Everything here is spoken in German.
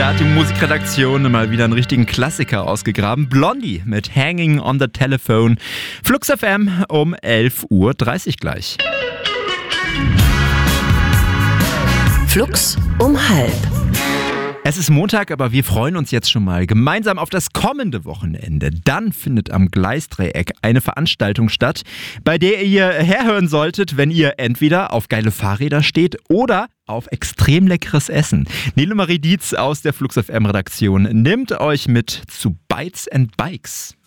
Da hat die Musikredaktion mal wieder einen richtigen Klassiker ausgegraben. Blondie mit Hanging on the Telephone. Flux FM um 11.30 Uhr gleich. Flux um 12:30. Es ist Montag, aber wir freuen uns jetzt schon mal gemeinsam auf das kommende Wochenende. Dann findet am Gleisdreieck eine Veranstaltung statt, bei der ihr herhören solltet, wenn ihr entweder auf geile Fahrräder steht oder auf extrem leckeres Essen. Nele Marie Dietz aus der Flux FM Redaktion nimmt euch mit zu Bytes and Bikes.